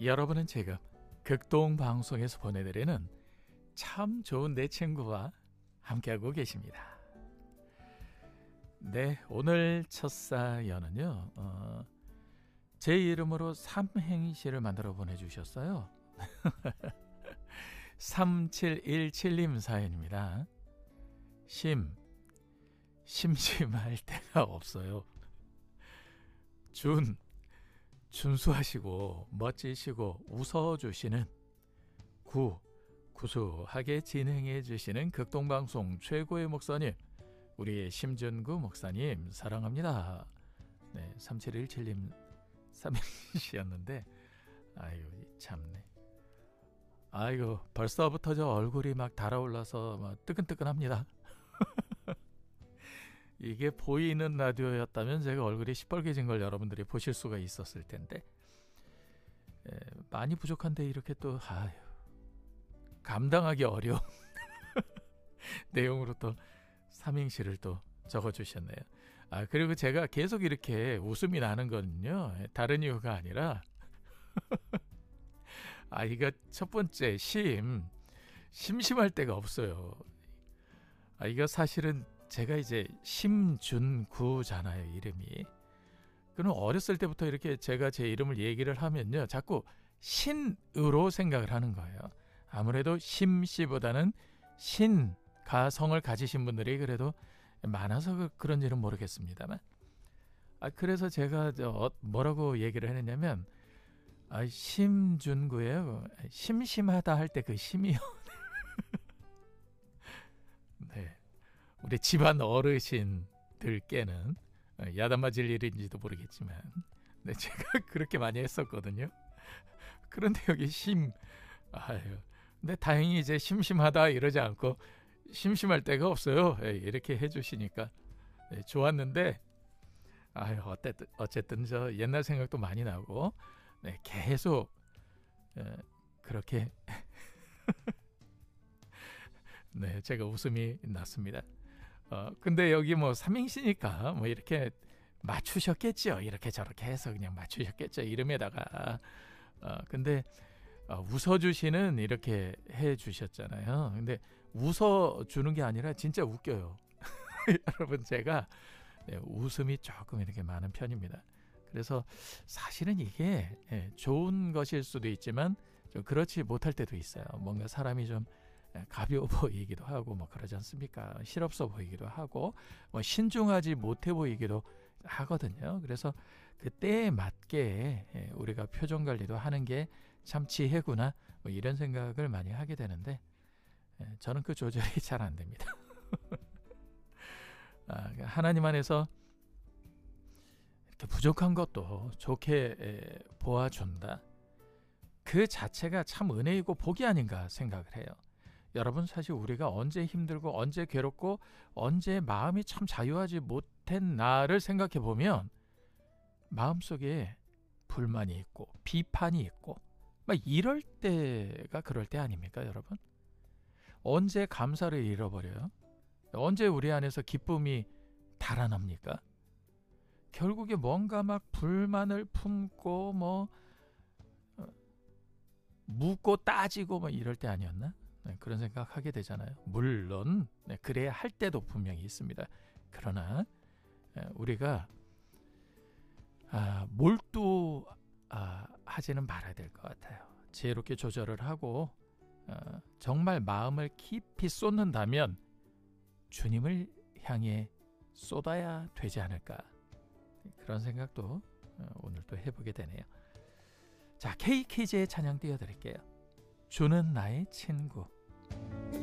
여러분은 지금 극동방송에서 보내드리는 참 좋은 내 친구와 함께하고 계십니다. 네, 오늘 첫 사연은요, 제 이름으로 삼행시를 만들어 보내주셨어요. 3717님 사연입니다. 심심할 데가 없어요. 준수하시고 멋지시고 웃어주시는 구수하게 진행해 주시는 극동방송 최고의 목사님, 우리의 심준구 목사님 사랑합니다. 네, 3717님 삼행시였는데 아유 참네. 아이고 벌써부터 저 얼굴이 막 달아올라서 막 뜨끈뜨끈합니다. 이게 보이는 라디오였다면 제가 얼굴이 시뻘개진 걸 여러분들이 보실 수가 있었을 텐데 많이 부족한데 이렇게 또 감당하기 어려운 내용으로 또 삼행시를 또 적어주셨네요. 그리고 제가 계속 이렇게 웃음이 나는 거는요, 다른 이유가 아니라 이거 첫 번째 심심할 데가 없어요. 이거 사실은 제가 이제 심준구잖아요, 이름이. 그럼 어렸을 때부터 이렇게 제가 제 이름을 얘기를 하면요, 자꾸 신으로 생각을 하는 거예요. 아무래도 심씨보다는 신가성을 가지신 분들이 그래도 많아서 그런지는 모르겠습니다만, 그래서 제가 뭐라고 얘기를 했냐면 심준구예요. 심심하다 할 때 그 심이요. 네, 우리 집안 어르신들께는 야단맞을 일인지도 모르겠지만 제가 그렇게 많이 했었거든요. 그런데 여기 근데 다행히 이제 심심하다 이러지 않고 심심할 데가 없어요, 이렇게 해주시니까 좋았는데 어쨌든 저 옛날 생각도 많이 나고 계속 그렇게 제가 웃음이 났습니다. 근데 여기 뭐 삼행시니까 뭐 이렇게 맞추셨겠죠. 이렇게 저렇게 해서 그냥 맞추셨겠죠, 이름에다가. 근데 웃어주시는 이렇게 해주셨잖아요. 근데 웃어주는 게 아니라 진짜 웃겨요. 여러분, 제가 웃음이 조금 이렇게 많은 편입니다. 그래서 사실은 이게 좋은 것일 수도 있지만 좀 그렇지 못할 때도 있어요. 뭔가 사람이 좀 가벼워 보이기도 하고 뭐 그러지 않습니까? 실없어 보이기도 하고 뭐 신중하지 못해 보이기도 하거든요. 그래서 그때에 맞게 우리가 표정 관리도 하는 게 참 지혜구나, 뭐 이런 생각을 많이 하게 되는데 저는 그 조절이 잘 안 됩니다. 하나님 안에서 이렇게 부족한 것도 좋게 보아준다, 그 자체가 참 은혜이고 복이 아닌가 생각을 해요. 여러분, 사실 우리가 언제 힘들고 언제 괴롭고 언제 마음이 참 자유하지 못한 나를 생각해 보면 마음속에 불만이 있고 비판이 있고 막 이럴 때가 그럴 때 아닙니까, 여러분? 언제 감사를 잃어버려요? 언제 우리 안에서 기쁨이 달아납니까? 결국에 뭔가 막 불만을 품고 뭐 묻고 따지고 뭐 이럴 때 아니었나? 그런 생각하게 되잖아요. 물론 그래야 할 때도 분명히 있습니다. 그러나 우리가 몰두하지는 말아야 될 것 같아요. 지혜롭게 조절을 하고 정말 마음을 깊이 쏟는다면 주님을 향해 쏟아야 되지 않을까, 그런 생각도 오늘 또 해보게 되네요. 자, KK제의 찬양 띄워드릴게요. 주는 나의 친구.